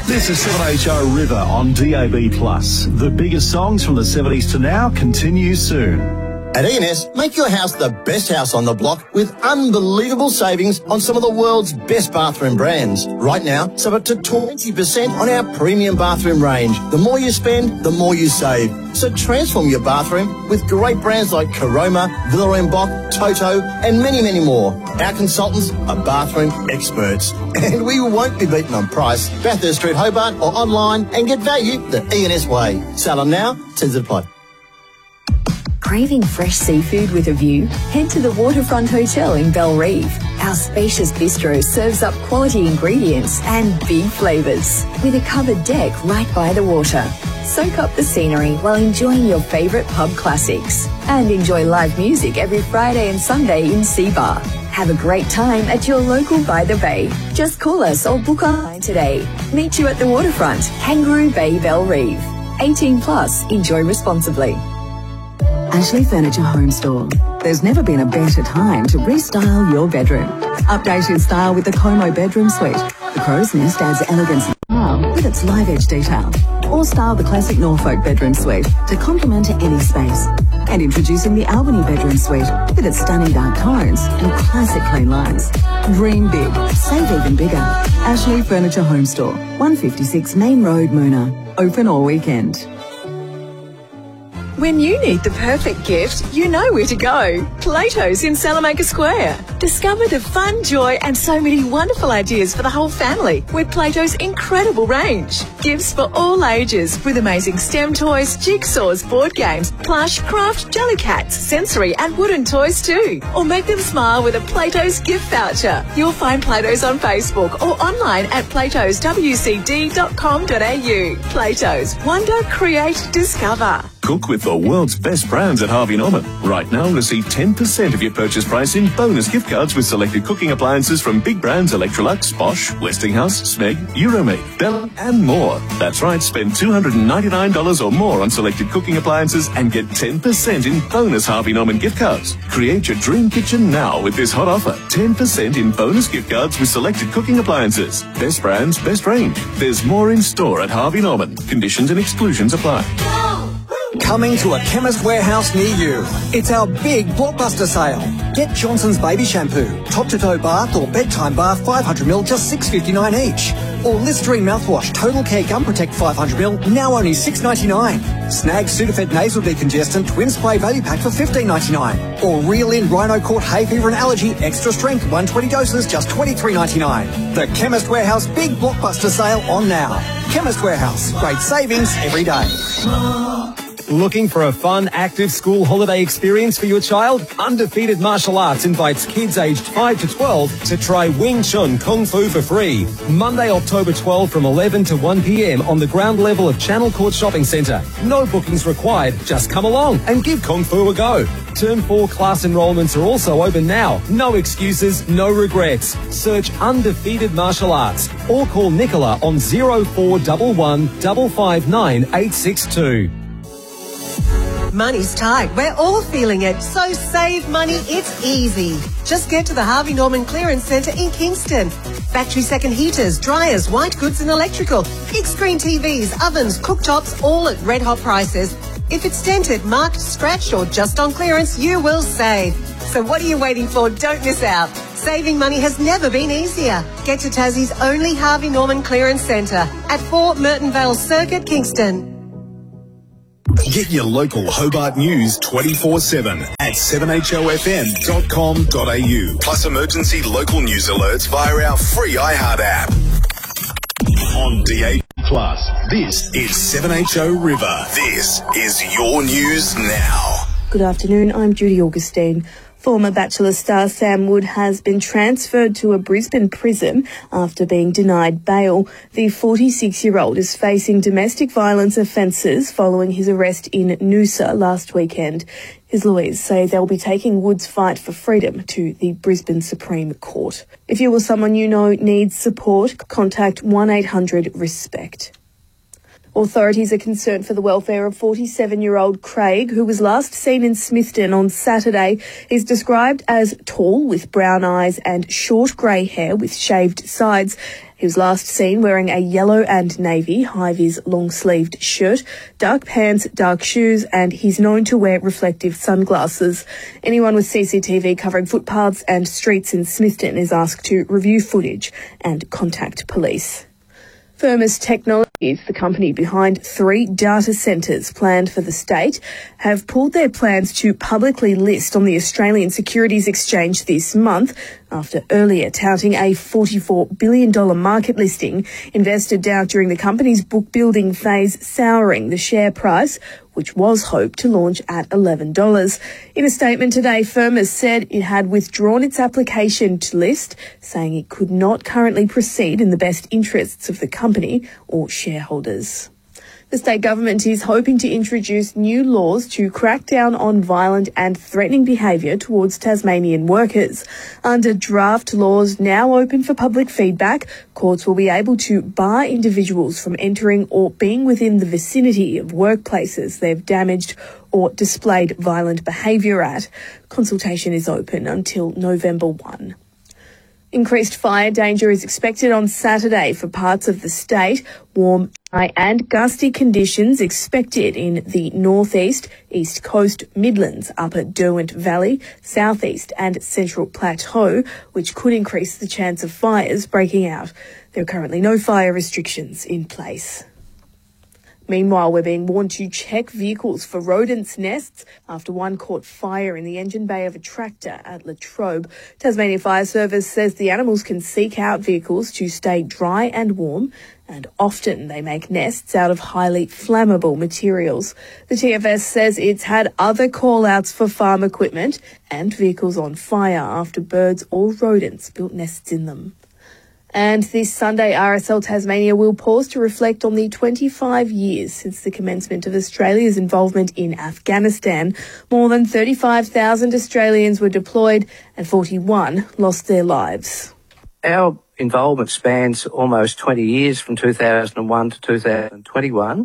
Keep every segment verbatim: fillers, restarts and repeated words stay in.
This is seven H O River on D A B plus. The biggest songs from the seventies to now continue soon. At E and S, make your house the best house on the block with unbelievable savings on some of the world's best bathroom brands. Right now, save up to twenty percent on our premium bathroom range. The more you spend, the more you save. So transform your bathroom with great brands like Caroma, Villa en Bock, Toto, and many, many more. Our consultants are bathroom experts, and we won't be beaten on price. Bathurst Street, Hobart, or online and get value the E and S way. Sell on now, terms apply. Craving fresh seafood with a view? Head to the Waterfront Hotel in Bellerive. Our spacious bistro serves up quality ingredients and big flavours with a covered deck right by the water. Soak up the scenery while enjoying your favourite pub classics and enjoy live music every Friday and Sunday in Sea Bar. Have a great time at your local By the Bay. Just call us or book online today. Meet you at the Waterfront, Kangaroo Bay, Bellerive. eighteen plus, enjoy responsibly. Ashley Furniture Home Store. There's never been a better time to restyle your bedroom. Update your style with the Como Bedroom Suite. The Crow's Nest adds elegance and style with its live edge detail. Or style the classic Norfolk Bedroom Suite to complement any space. And introducing the Albany Bedroom Suite with its stunning dark tones and classic clean lines. Dream big, save even bigger. Ashley Furniture Home Store, one fifty-six Main Road, Moona. Open all weekend. When you need the perfect gift, you know where to go. Plato's in Salamanca Square. Discover the fun, joy and so many wonderful ideas for the whole family with Plato's incredible range. Gifts for all ages with amazing STEM toys, jigsaws, board games, plush, craft, jelly cats, sensory and wooden toys too. Or make them smile with a Plato's gift voucher. You'll find Plato's on Facebook or online at platos w c d dot com dot a u. Plato's. Wonder, create, discover. Cook with the world's best brands at Harvey Norman. Right now, receive ten percent of your purchase price in bonus gift cards with selected cooking appliances from big brands Electrolux, Bosch, Westinghouse, Smeg, Euromead, Bell, and more. That's right, spend two hundred ninety-nine dollars or more on selected cooking appliances and get ten percent in bonus Harvey Norman gift cards. Create your dream kitchen now with this hot offer. ten percent in bonus gift cards with selected cooking appliances. Best brands, best range. There's more in store at Harvey Norman. Conditions and exclusions apply. Coming to a Chemist Warehouse near you. It's our big blockbuster sale. Get Johnson's Baby Shampoo, top-to-toe bath or bedtime bath five hundred milliliters, just six ninety-nine each. Or Listerine mouthwash, Total Care Gum Protect five hundred milliliters, now only six ninety-nine. Snag Sudafed Nasal Decongestant Twin Spray Value Pack for fifteen ninety-nine. Or Reel In Rhino Court Hay Fever and Allergy Extra Strength one hundred twenty doses, just twenty-three ninety-nine. The Chemist Warehouse big blockbuster sale on now. Chemist Warehouse, great savings every day. Looking for a fun, active school holiday experience for your child? Undefeated Martial Arts invites kids aged five to twelve to try Wing Chun Kung Fu for free. Monday, October twelfth from eleven to one p m on the ground level of Channel Court Shopping Centre. No bookings required. Just come along and give Kung Fu a go. Term four class enrolments are also open now. No excuses, no regrets. Search Undefeated Martial Arts or call Nicola on zero four one one, five five nine, eight six two. Money's tight. We're all feeling it. So save money. It's easy. Just get to the Harvey Norman Clearance Centre in Kingston. Factory second heaters, dryers, white goods and electrical, big screen T Vs, ovens, cooktops, all at red hot prices. If it's dented, marked, scratched or just on clearance, you will save. So what are you waiting for? Don't miss out. Saving money has never been easier. Get to Tassie's only Harvey Norman Clearance Centre at four Mertonvale Circuit, Kingston. Get your local Hobart news twenty-four seven at seven h o f m dot com dot a u. Plus emergency local news alerts via our free iHeart app. On D A plus, this is seven H O River. This is your news now. Good afternoon, I'm Judy Augustine. Former Bachelor star Sam Wood has been transferred to a Brisbane prison after being denied bail. The forty-six-year-old is facing domestic violence offences following his arrest in Noosa last weekend. His lawyers say they'll be taking Wood's fight for freedom to the Brisbane Supreme Court. If you or someone you know needs support, contact one eight hundred RESPECT. Authorities are concerned for the welfare of forty-seven-year-old Craig, who was last seen in Smithton on Saturday. He's described as tall with brown eyes and short grey hair with shaved sides. He was last seen wearing a yellow and navy high-vis long-sleeved shirt, dark pants, dark shoes, and he's known to wear reflective sunglasses. Anyone with C C T V covering footpaths and streets in Smithton is asked to review footage and contact police. Firmus Technologies, the company behind three data centres planned for the state, have pulled their plans to publicly list on the Australian Securities Exchange this month after earlier touting a forty-four billion dollars market listing. Investor doubt during the company's book-building phase souring the share price, which was hoped to launch at eleven dollars. In a statement today, Firmus said it had withdrawn its application to list, saying it could not currently proceed in the best interests of the company or shareholders. The state government is hoping to introduce new laws to crack down on violent and threatening behaviour towards Tasmanian workers. Under draft laws now open for public feedback, courts will be able to bar individuals from entering or being within the vicinity of workplaces they've damaged or displayed violent behaviour at. Consultation is open until November first. Increased fire danger is expected on Saturday for parts of the state. Warm, dry and gusty conditions expected in the northeast, east coast, Midlands, upper Derwent Valley, southeast and central plateau, which could increase the chance of fires breaking out. There are currently no fire restrictions in place. Meanwhile, we're being warned to check vehicles for rodents' nests after one caught fire in the engine bay of a tractor at Latrobe. Tasmania Fire Service says the animals can seek out vehicles to stay dry and warm, and often they make nests out of highly flammable materials. The T F S says it's had other call-outs for farm equipment and vehicles on fire after birds or rodents built nests in them. And this Sunday, R S L Tasmania will pause to reflect on the twenty-five years since the commencement of Australia's involvement in Afghanistan. More than thirty-five thousand Australians were deployed and forty-one lost their lives. Our involvement spans almost twenty years, from two thousand one to two thousand twenty-one.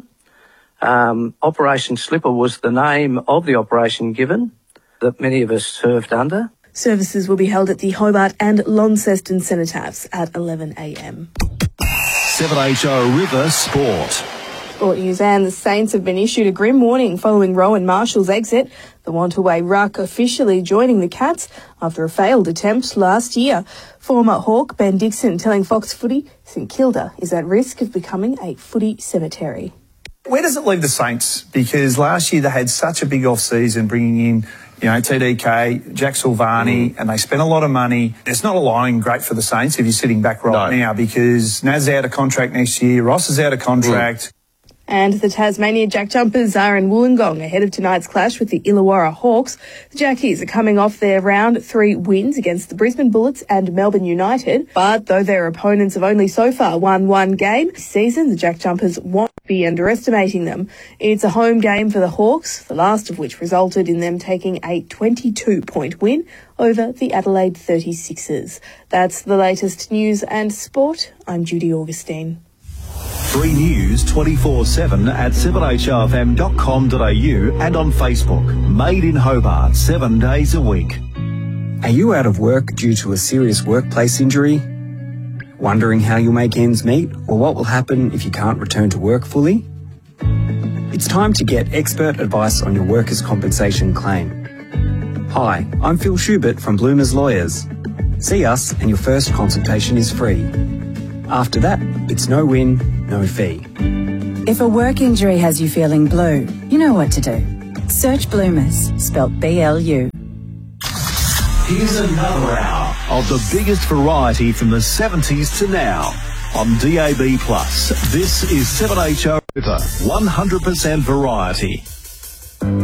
Um, Operation Slipper was the name of the operation given that many of us served under. Services will be held at the Hobart and Launceston Cenotaphs at eleven a m. seven H O River Sport. Sport news, and the Saints have been issued a grim warning following Rowan Marshall's exit. The Wantaway ruck officially joining the Cats after a failed attempt last year. Former Hawk Ben Dixon telling Fox Footy St Kilda is at risk of becoming a footy cemetery. Where does it leave the Saints? Because last year they had such a big off-season, bringing in, you know, T D K, Jack Silvani, mm. and they spent a lot of money. It's not aligning great for the Saints if you're sitting back right no. now, because Naz out of contract next year, Ross is out of contract. Mm. And the Tasmania Jack Jumpers are in Wollongong ahead of tonight's clash with the Illawarra Hawks. The Jackies are coming off their round three wins against the Brisbane Bullets and Melbourne United. But though their opponents have only so far won one game this season, the Jack Jumpers won't be underestimating them. It's a home game for the Hawks, the last of which resulted in them taking a twenty-two point win over the Adelaide thirty-sixers. That's the latest news and sport. I'm Judy Augustine. Free news twenty-four seven at seven H O F M dot com dot a u and on Facebook. Made in Hobart, seven days a week. Are you out of work due to a serious workplace injury? Wondering how you'll make ends meet, or what will happen if you can't return to work fully? It's time to get expert advice on your workers' compensation claim. Hi, I'm Phil Schubert from Bloomers Lawyers. See us and your first consultation is free. After that, it's no win, no fee. If a work injury has you feeling blue, you know what to do. Search Bloomers, spelt B L U. Here's another hour of the biggest variety from the seventies to now. On D A B plus, this is seven H O River, one hundred percent variety.